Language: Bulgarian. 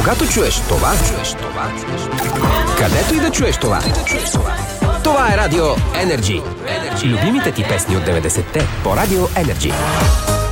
Когато чуеш това, където и да чуеш това. Това е Радио Energy. Любимите ти песни от 90-те по Радио Energy.